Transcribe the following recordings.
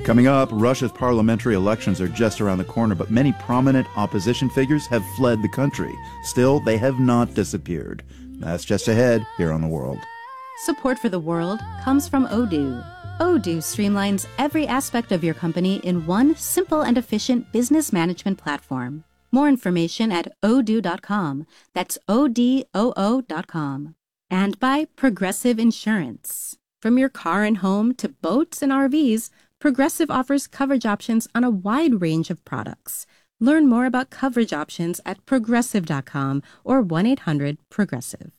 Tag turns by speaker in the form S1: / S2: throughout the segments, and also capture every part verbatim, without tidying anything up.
S1: Coming up, Russia's parliamentary elections are just around the corner, but many prominent opposition figures have fled the country. Still, they have not disappeared. That's just ahead here on The World.
S2: Support for The World comes from Odoo. Odoo streamlines every aspect of your company in one simple and efficient business management platform. More information at odoo dot com. That's O D O O dot com. And by Progressive Insurance. From your car and home to boats and R Vs, Progressive offers coverage options on a wide range of products. Learn more about coverage options at progressive dot com or one eight hundred progressive.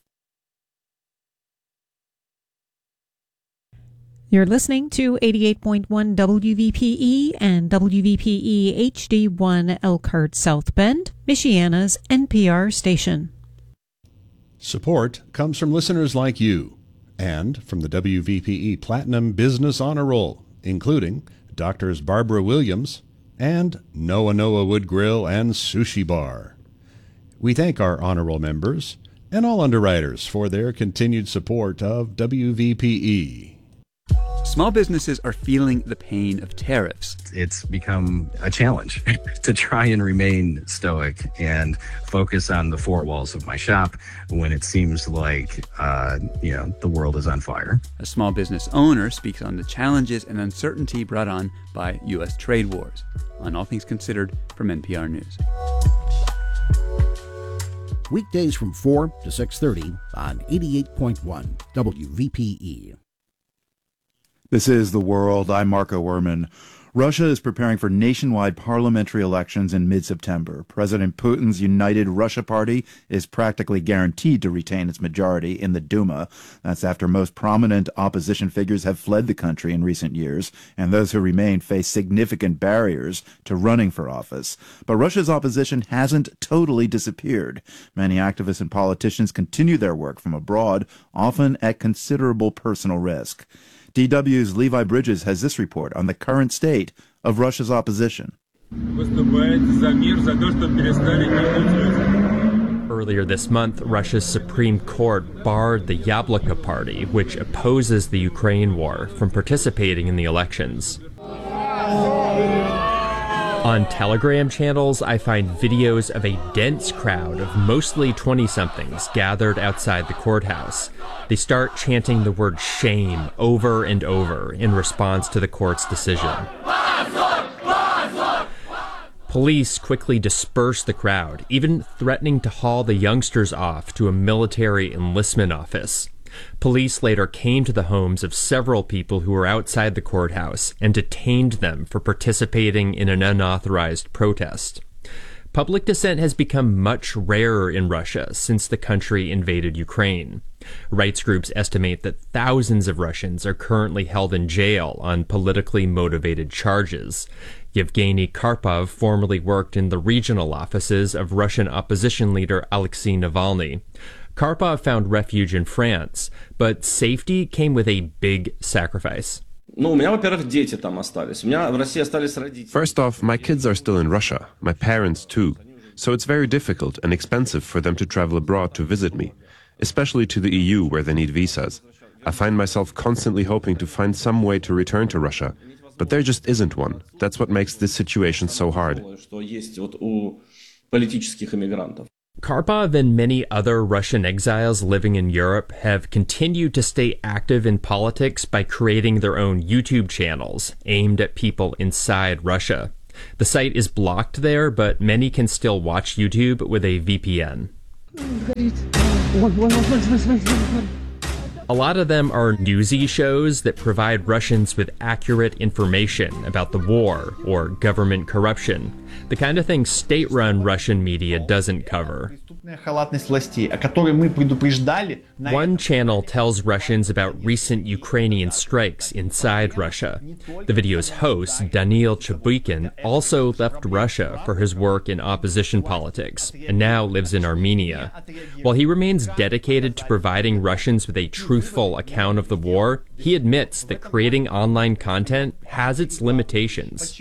S3: You're listening to eighty-eight point one W V P E and W V P E H D one Elkhart South Bend, Michiana's N P R station.
S4: Support comes from listeners like you and from the W V P E Platinum Business Honor Roll, including Doctors Barbara Williams and Noah Noah Wood Grill and Sushi Bar. We thank our honor roll members and all underwriters for their continued support of W V P E.
S5: Small businesses are feeling the pain of tariffs.
S6: It's become a challenge to try and remain stoic and focus on the four walls of my shop when it seems like, uh, you know, the world is on fire.
S5: A small business owner speaks on the challenges and uncertainty brought on by U S trade wars. On All Things Considered from N P R News.
S7: Weekdays from four to six thirty on eighty-eight point one W V P E.
S1: This is The World. I'm Marco Werman. Russia is preparing for nationwide parliamentary elections in mid-September. President Putin's United Russia Party is practically guaranteed to retain its majority in the Duma. That's after most prominent opposition figures have fled the country in recent years, and those who remain face significant barriers to running for office. But Russia's opposition hasn't totally disappeared. Many activists and politicians continue their work from abroad, often at considerable personal risk. D W's Levi Bridges has this report on the current state of Russia's opposition.
S8: Earlier this month, Russia's Supreme Court barred the Yabloko Party, which opposes the Ukraine war, from participating in the elections. On Telegram channels, I find videos of a dense crowd of mostly twenty-somethings gathered outside the courthouse. They start chanting the word shame over and over in response to the court's decision. Police quickly disperse the crowd, even threatening to haul the youngsters off to a military enlistment office. Police later came to the homes of several people who were outside the courthouse and detained them for participating in an unauthorized protest. Public dissent has become much rarer in Russia since the country invaded Ukraine. Rights groups estimate that thousands of Russians are currently held in jail on politically motivated charges. Yevgeny Karpov formerly worked in the regional offices of Russian opposition leader Alexei Navalny. Karpov found refuge in France, but safety came with a big sacrifice.
S9: First off, my kids are still in Russia, my parents too, so it's very difficult and expensive for them to travel abroad to visit me, especially to the E U where they need visas. I find myself constantly hoping to find some way to return to Russia, but there just isn't one. That's what makes this situation so hard.
S8: Karpov and many other Russian exiles living in Europe have continued to stay active in politics by creating their own YouTube channels aimed at people inside Russia. The site is blocked there, but many can still watch YouTube with a V P N. A lot of them are newsy shows that provide Russians with accurate information about the war or government corruption, the kind of thing state-run Russian media doesn't cover. One channel tells Russians about recent Ukrainian strikes inside Russia. The video's host, Daniil Chabuikin, also left Russia for his work in opposition politics and now lives in Armenia. While he remains dedicated to providing Russians with a truthful account of the war, he admits that creating online content has its limitations.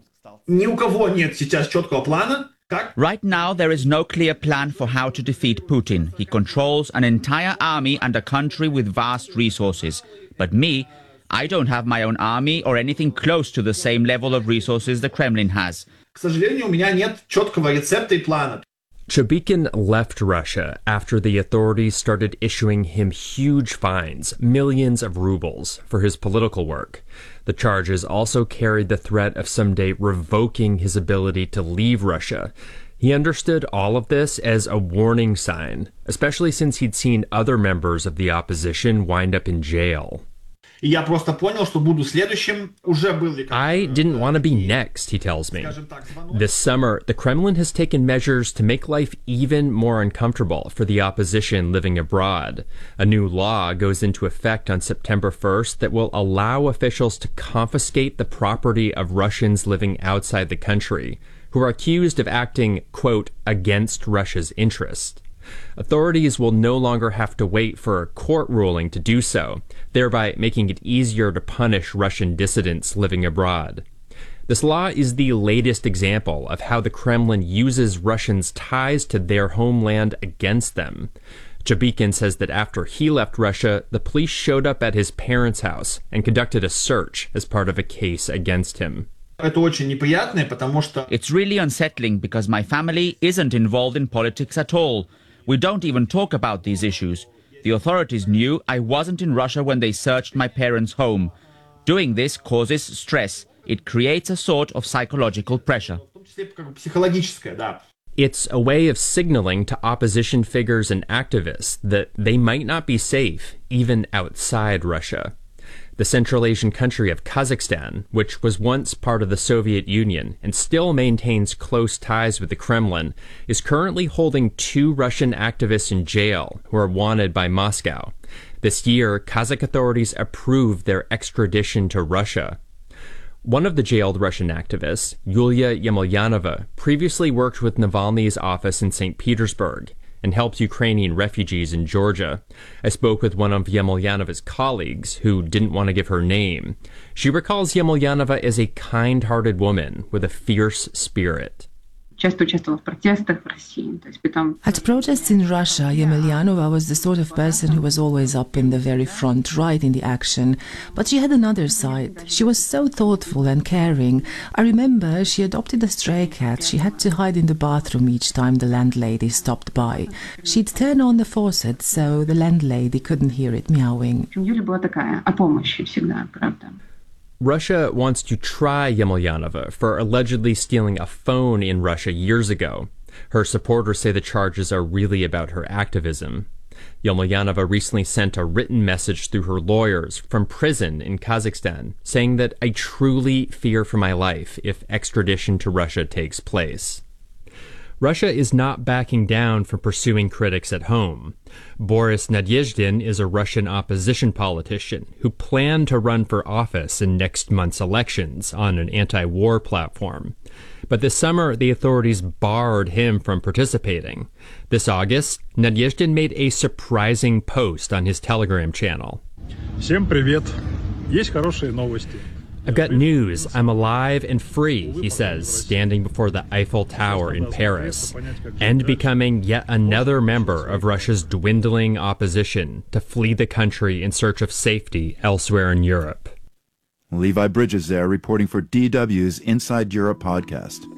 S10: Right now, there is no clear plan for how to defeat Putin. He controls an entire army and a country with vast resources. But me, I don't have my own army or anything close to the same level of resources the Kremlin has.
S11: К сожалению, у меня нет четкого рецепта и плана.
S8: Chubikhin left Russia after the authorities started issuing him huge fines, millions of rubles, for his political work. The charges also carried the threat of someday revoking his ability to leave Russia. He understood all of this as a warning sign, especially since he'd seen other members of the opposition wind up in jail.
S11: Я просто понял, что буду следующим. Уже был.
S8: I didn't want to be next, he tells me. This summer, the Kremlin has taken measures to make life even more uncomfortable for the opposition living abroad. A new law goes into effect on September first that will allow officials to confiscate the property of Russians living outside the country who are accused of acting, quote, against Russia's interest. Authorities will no longer have to wait for a court ruling to do so, thereby making it easier to punish Russian dissidents living abroad. This law is the latest example of how the Kremlin uses Russians' ties to their homeland against them. Chubikhin says that after he left Russia, the police showed up at his parents' house and conducted a search as part of a case against him.
S11: Это очень неприятно, потому что...
S10: It's really unsettling because my family isn't involved in politics at all. We don't even talk about these issues. The authorities knew I wasn't in Russia when they searched my parents' home. Doing this causes stress. It creates a sort of psychological pressure.
S8: It's a way of signaling to opposition figures and activists that they might not be safe, even outside Russia. The Central Asian country of Kazakhstan, which was once part of the Soviet Union and still maintains close ties with the Kremlin, is currently holding two Russian activists in jail who are wanted by Moscow. This year, Kazakh authorities approved their extradition to Russia. One of the jailed Russian activists, Yulia Yemelyanova, previously worked with Navalny's office in Saint Petersburg and helped Ukrainian refugees in Georgia. I spoke with one of Yemeljanova's colleagues, who didn't want to give her name. She recalls Yemelyanova as a kind-hearted woman with a fierce spirit.
S12: At protests in Russia, Yemelyanova was the sort of person who was always up in the very front, right in the action. But she had another side. She was so thoughtful and caring. I remember she adopted a stray cat. She had to hide in the bathroom each time the landlady stopped by. She'd turn on the faucet so the landlady couldn't hear it meowing.
S8: Russia wants to try Yemelyanova for allegedly stealing a phone in Russia years ago. Her supporters say the charges are really about her activism. Yemelyanova recently sent a written message through her lawyers from prison in Kazakhstan, saying that I truly fear for my life if extradition to Russia takes place. Russia is not backing down from pursuing critics at home. Boris Nadezhdin is a Russian opposition politician who planned to run for office in next month's elections on an anti-war platform. But this summer, the authorities barred him from participating. This August, Nadezhdin made a surprising post on his Telegram channel.
S13: Всем привет. Есть хорошие новости.
S8: I've got news. I'm alive and free, he says, standing before the Eiffel Tower in Paris, and becoming yet another member of Russia's dwindling opposition to flee the country in search of safety elsewhere in Europe.
S1: Levi Bridges there, reporting for D W's Inside Europe podcast.